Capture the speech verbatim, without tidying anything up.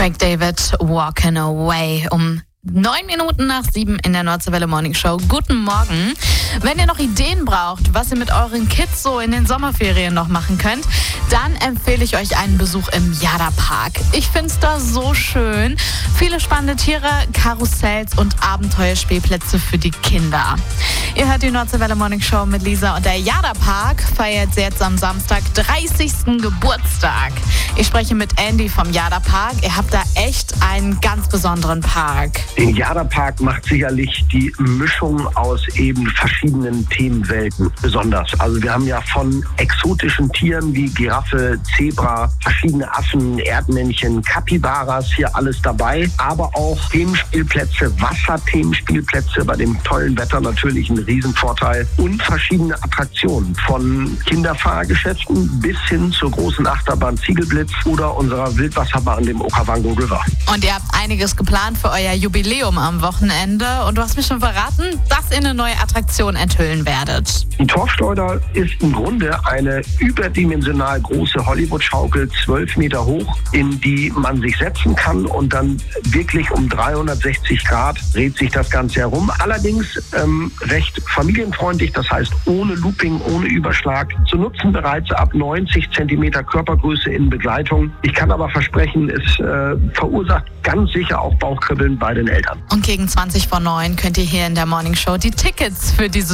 Craig David, Walking Away, um neun Minuten nach sieben in der Nordseewelle Morning Show. Guten Morgen. Wenn ihr noch Ideen braucht, was ihr mit euren Kids so in den Sommerferien noch machen könnt, dann empfehle ich euch einen Besuch im Jada-Park. Ich finde es da so schön. Viele spannende Tiere, Karussells und Abenteuerspielplätze für die Kinder. Ihr hört die Nordseewelle Morning Show mit Lisa und der Jada-Park feiert jetzt am Samstag dreißigsten Geburtstag. Ich spreche mit Andy vom Jada-Park. Ihr habt da echt einen ganz besonderen Park. Den Jada-Park macht sicherlich die Mischung aus eben verschiedenen Themenwelten besonders. Also wir haben ja von exotischen Tieren wie Giraffe, Zebra, verschiedene Affen, Erdmännchen, Kapibaras, hier alles dabei. Aber auch Themenspielplätze, Wasserthemenspielplätze, bei dem tollen Wetter natürlich ein Riesenvorteil. Und verschiedene Attraktionen von Kinderfahrgeschäften bis hin zur großen Achterbahn Ziegelblitz oder unserer Wildwasserbahn, dem Okavango River. Und ihr habt einiges geplant für euer Jubiläum am Wochenende. Und du hast mir schon verraten, dass ihr eine neue Attraktion enthüllen werdet. Die Torfschleuder ist im Grunde eine überdimensional große Hollywood-Schaukel, zwölf Meter hoch, in die man sich setzen kann und dann wirklich um dreihundertsechzig Grad dreht sich das Ganze herum. Allerdings ähm, recht familienfreundlich, das heißt ohne Looping, ohne Überschlag, zu nutzen bereits ab neunzig Zentimeter Körpergröße in Begleitung. Ich kann aber versprechen, es äh, verursacht ganz sicher auch Bauchkribbeln bei den Eltern. Und gegen zwanzig vor neun könnt ihr hier in der Morning Show die Tickets für dieses